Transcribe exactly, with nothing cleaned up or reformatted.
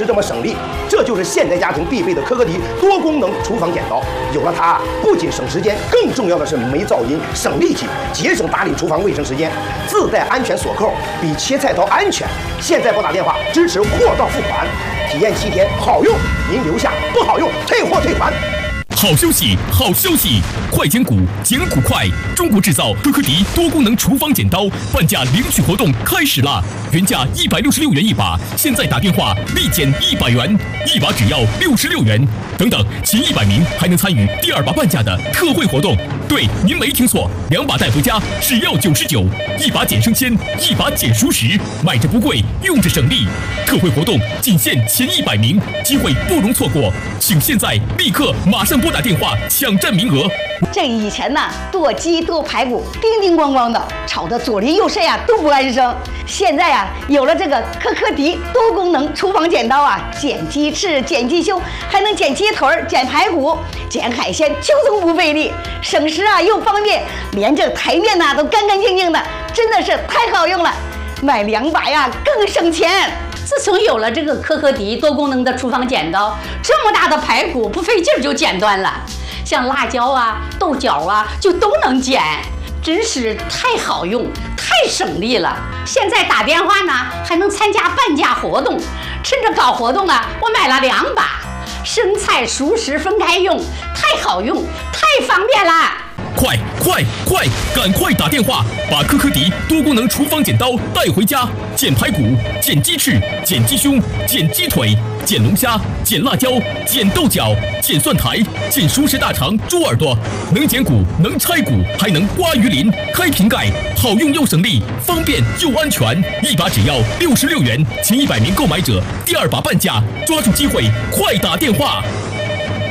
就是这么省力。这就是现代家庭必备的科科迪多功能厨房剪刀。有了它，不仅省时间，更重要的是没噪音、省力气，节省打理厨房卫生时间。自带安全锁扣，比切菜刀安全。现在拨打电话支持货到付款，体验七天，好用您留下，不好用退货退款。 好消息，好消息！快剪骨，剪骨快！中国制造科科迪多功能厨房剪刀半价领取活动开始啦！原价一百六十六元一把，现在打电话立减一百元，一把只要六十六元。等等，前一百名还能参与第二把半价的特惠活动。对，您没听错，两把带回家只要九十九，一把减生鲜，一把减熟食，买着不贵，用着省力。特惠活动仅限前一百名，机会不容错过，请现在立刻马上拨打电话抢占名额。 这以前呢，剁鸡剁排骨，叮叮咣咣的，吵得左邻右舍呀都不安生。现在呀，有了这个科科迪多功能厨房剪刀啊，剪鸡翅、剪鸡胸，还能剪鸡腿、剪排骨、剪海鲜，轻松不费力，省时啊又方便，连这台面呐都干干净净的，真的是太好用了。买两把呀更省钱。 自从有了这个科科迪多功能的厨房剪刀，这么大的排骨不费劲儿就剪断了，像辣椒啊、豆角啊就都能剪，真是太好用、太省力了。现在打电话呢还能参加半价活动，趁着搞活动啊，我买了两把，生菜熟食分开用，太好用、太方便啦！ 快快快，赶快打电话，把科科迪多功能厨房剪刀带回家，剪排骨、剪鸡翅、剪鸡胸、剪鸡腿、剪龙虾、剪辣椒、剪豆角、剪蒜苔、剪熟食大肠、猪耳朵，能剪骨，能拆骨，还能刮鱼鳞、开瓶盖，好用又省力，方便又安全。一把只要六十六元，前一百名购买者第二把半价，抓住机会，快打电话！